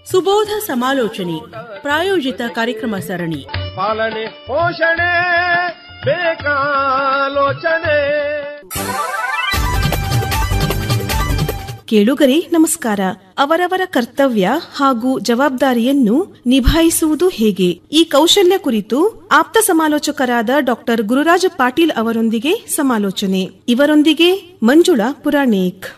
ಸುಬೋಧ ಸಮಾಲೋಚನೆ ಪ್ರಾಯೋಜಿತ ಕಾರ್ಯಕ್ರಮ ಸರಣಿ. ಪಾಲನೆ ಪೋಷಣೆ ಬೇಕಾಲೋಚನೆ. ಕೇಳುಗರೆ ನಮಸ್ಕಾರ. ಅವರವರ ಕರ್ತವ್ಯ ಹಾಗೂ ಜವಾಬ್ದಾರಿಯನ್ನು ನಿಭಾಯಿಸುವುದು ಹೇಗೆ, ಈ ಕೌಶಲ್ಯ ಕುರಿತು ಆಪ್ತ ಸಮಾಲೋಚಕರಾದ ಡಾಕ್ಟರ್ ಗುರುರಾಜ ಪಾಟೀಲ್ ಅವರೊಂದಿಗೆ ಸಮಾಲೋಚನೆ. ಇವರೊಂದಿಗೆ ಮಂಜುಳಾ ಪುರಾಣಿಕ್.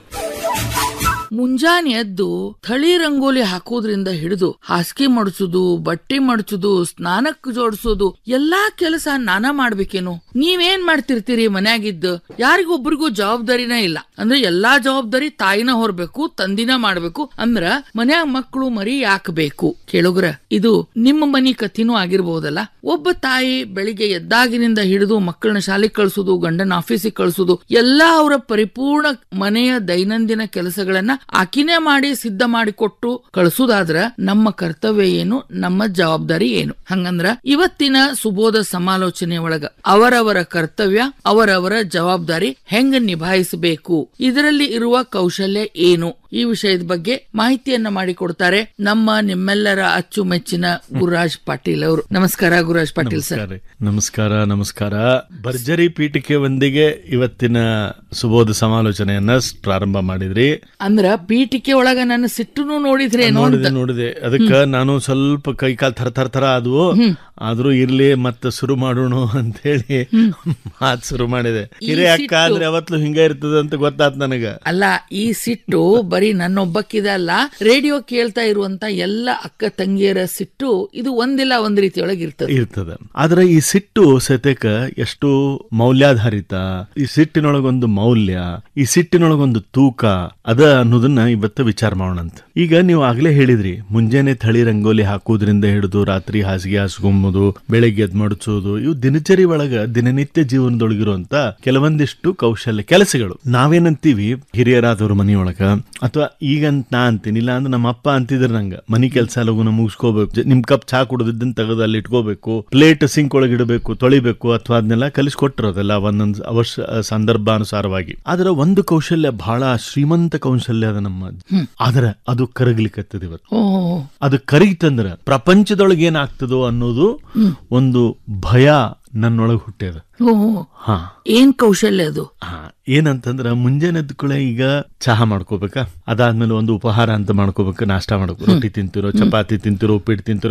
ಮುಂಜಾನೆ ಎದ್ದು ಥಳಿ ರಂಗೋಲಿ ಹಾಕೋದ್ರಿಂದ ಹಿಡಿದು ಹಾಸಿಗೆ ಮಡಚುದು, ಬಟ್ಟೆ ಮಡಚುದು, ಸ್ನಾನಕ್ ಜೋಡಿಸೋದು ಎಲ್ಲಾ ಕೆಲಸ ನಾನ ಮಾಡ್ಬೇಕೇನು? ನೀವೇನ್ ಮಾಡ್ತಿರ್ತೀರಿ ಮನ್ಯಾಗಿದ್ದು? ಯಾರಿಗೊಬ್ಬರಿಗೂ ಜವಾಬ್ದಾರಿನ ಇಲ್ಲ. ಅಂದ್ರೆ ಎಲ್ಲಾ ಜವಾಬ್ದಾರಿ ತಾಯಿನ ಹೊರಬೇಕು, ತಂದಿನ ಮಾಡ್ಬೇಕು ಅಂದ್ರ ಮನ್ಯಾಗ ಮಕ್ಕಳು ಮರಿ ಯಾಕೆ ಬೇಕು? ಕೇಳುಗ್ರ, ಇದು ನಿಮ್ಮ ಮನಿ ಕಥಿನೂ ಆಗಿರ್ಬಹುದಲ್ಲ. ಒಬ್ಬ ತಾಯಿ ಬೆಳಿಗ್ಗೆ ಎದ್ದಾಗಿನಿಂದ ಹಿಡಿದು ಮಕ್ಕಳನ್ನ ಶಾಲೆಗೆ ಕಳ್ಸುದು, ಗಂಡನ ಆಫೀಸಿಗೆ ಕಳ್ಸುದು, ಎಲ್ಲಾ ಅವರ ಪರಿಪೂರ್ಣ ಮನೆಯ ದೈನಂದಿನ ಕೆಲಸಗಳನ್ನ ಆಕಿನೇ ಮಾಡಿ ಸಿದ್ಧ ಮಾಡಿ ಕೊಟ್ಟು ಕಳಿಸುದಾದ್ರ ನಮ್ಮ ಕರ್ತವ್ಯ ಏನು, ನಮ್ಮ ಜವಾಬ್ದಾರಿ ಏನು? ಹಂಗಂದ್ರ ಇವತ್ತಿನ ಸುಬೋಧ ಸಮಾಲೋಚನೆ ಒಳಗ ಅವರವರ ಕರ್ತವ್ಯ, ಅವರವರ ಜವಾಬ್ದಾರಿ ಹೆಂಗ ನಿಭಾಯಿಸಬೇಕು, ಇದರಲ್ಲಿ ಇರುವ ಕೌಶಲ್ಯ ಏನು, ಈ ವಿಷಯದ ಬಗ್ಗೆ ಮಾಹಿತಿಯನ್ನ ಮಾಡಿಕೊಡ್ತಾರೆ ನಮ್ಮ ನಿಮ್ಮೆಲ್ಲರ ಅಚ್ಚುಮೆಚ್ಚಿನ ಗುರುರಾಜ್ ಪಾಟೀಲ್ ಅವರು. ನಮಸ್ಕಾರ ಗುರುರಾಜ್ ಪಾಟೀಲ್ ಸರ್. ನಮಸ್ಕಾರ. ನಮಸ್ಕಾರ. ಭರ್ಜರಿ ಪೀಠಿಕೆ ಒಂದಿಗೆ ಇವತ್ತಿನ ಸುಬೋಧ ಸಮಾಲೋಚನೆಯನ್ನ ಪ್ರಾರಂಭ ಮಾಡಿದ್ರಿ. ಅಂದ್ರ ಪೀಠಿಕೆ ಒಳಗ ನನ್ನ ಸಿಟ್ಟುನು ನೋಡಿದ್ರೆ ನೋಡಿದೆ. ಅದಕ್ಕ ನಾನು ಸ್ವಲ್ಪ ಕೈಕಾಲ್ ಥರ ಆದ್ವು. ಆದ್ರೂ ಇರ್ಲಿ ಮತ್ತ ಶುರು ಮಾಡೋಣ ಅಂತ ಹೇಳಿ ಮಾತ್ ಶುರು ಮಾಡಿದೆ. ಹಿರಿಯ ಅಕ್ಕ ಅಂದ್ರೆ ಯಾವತ್ಲು ಹಿಂಗ ಇರ್ತದ ಅಂತ ಗೊತ್ತಾತ್ ನನಗ. ಅಲ್ಲ, ಈ ಸಿಟ್ಟು ಬರೀ ನನ್ನೊಬ್ಬಕ್ಕಿದೆ ಅಲ್ಲ, ರೇಡಿಯೋ ಕೇಳ್ತಾ ಇರುವಂತ ಎಲ್ಲ ಅಕ್ಕ ತಂಗಿಯರ ಸಿಟ್ಟು ಇದು ಒಂದಿಲ್ಲ ಒಂದ್ ರೀತಿಯೊಳಗೆ ಇರ್ತದ. ಆದ್ರೆ ಈ ಸಿಟ್ಟು ಸತ್ಯಕ್ಕ ಎಷ್ಟು ಮೌಲ್ಯಾಧಾರಿತ, ಈ ಸಿಟ್ಟಿನೊಳಗೊಂದು ಮೌಲ್ಯ, ಈ ಸಿಟ್ಟಿನೊಳಗೊಂದು ತೂಕ ಅದ ಅನ್ನೋದನ್ನ ಇವತ್ತು ವಿಚಾರ ಮಾಡೋಣಂತ. ಈಗ ನೀವು ಆಗ್ಲೇ ಹೇಳಿದ್ರಿ, ಮುಂಜಾನೆ ಥಳಿ ರಂಗೋಲಿ ಹಾಕೋದ್ರಿಂದ ಹಿಡಿದು ರಾತ್ರಿ ಹಾಸಿಗೆ ಹಾಸ್ಕೊಂಬೋದು, ಬೆಳಗ್ಗೆ ಎದ್ ಮಡಚೋದು, ಇವು ದಿನಚರಿ ಒಳಗ ದಿನನಿತ್ಯ ಜೀವನದೊಳಗಿರುವಂತ ಕೆಲವೊಂದಿಷ್ಟು ಕೌಶಲ್ಯ ಕೆಲಸಗಳು. ನಾವೇನಂತೀವಿ ಹಿರಿಯರಾದವ್ರ ಮನಿಯೊಳಗ, ಅಥವಾ ಈಗಂತ ನಾ ಅಂತೀನಿ, ಇಲ್ಲ ಅಂದ್ರೆ ನಮ್ಮ ಅಪ್ಪ ಅಂತಿದ್ರ ನಂಗ, ಮನಿ ಕೆಲಸ ಲಗುನ ಮುಗಿಸ್ಕೋಬೇಕು, ನಿಮ್ ಕಪ್ ಚಾ ಕುಡಿದಿದ್ದನ್ ತೆಗೆದು ಅಲ್ಲಿ ಇಟ್ಕೋಬೇಕು, ಪ್ಲೇಟ್ ಸಿಂಕ್ ಒಳಗೆ ಇಡಬೇಕು, ತೊಳಿಬೇಕು, ಅಥವಾ ಅದನ್ನೆಲ್ಲ ಕಲಿಸ್ಕೊಟ್ಟಿರೋದಲ್ಲ ಒಂದೊಂದು ಸಂದರ್ಭಾನುಸಾರವಾಗಿ. ಆದ್ರೆ ಒಂದು ಕೌಶಲ್ಯ ಬಹಳ ಶ್ರೀಮಂತ ಕೌಶಲ್ಯ ಅದ ನಮ್ಮ, ಆದ್ರೆ ಅದು ಕರಗ್ಲಿಕ್ಕತ್ತದ ಇವತ್ತು. ಅದು ಕರಗಿತಂದ್ರ ಪ್ರಪಂಚದೊಳಗೆ ಏನಾಗ್ತದೋ ಅನ್ನೋದು ಒಂದು ಭಯ ನನ್ನೊಳಗೆ ಹುಟ್ಟ್ಯದ. ಏನ್ ಕೌಶಲ್ಯ ಅದು? ಏನಂತಂದ್ರ ಮುಂಜಾನೆ ಎದ್ದುಕೊಳ್ಳೆ ಈಗ ಚಹಾ ಮಾಡ್ಕೋಬೇಕಾ, ಅದಾದ್ಮೇಲೆ ಒಂದು ಉಪಹಾರ ಅಂತ ಮಾಡ್ಕೋಬೇಕು, ನಾಷ್ಟಾ ಮಾಡ್ಕೋ, ರೊಟ್ಟಿ ತಿಂತಿರೋ, ಚಪಾತಿ ತಿಂತಿರೋ, ಉಪ್ಪಿಟ್ಟು ತಿಂತಿರೋ,